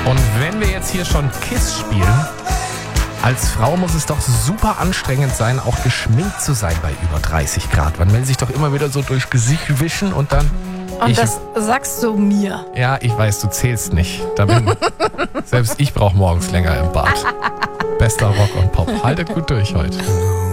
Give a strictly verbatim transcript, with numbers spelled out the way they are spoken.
Und wenn wir jetzt hier schon Kiss spielen, als Frau muss es doch super anstrengend sein, auch geschminkt zu sein bei über dreißig Grad. Man will sich doch immer wieder so durchs Gesicht wischen und dann... Und ich, das sagst du mir. Ja, ich weiß, du zählst nicht. Da bin, selbst ich brauche morgens länger im Bad. Bester Rock und Pop. Haltet gut durch heute.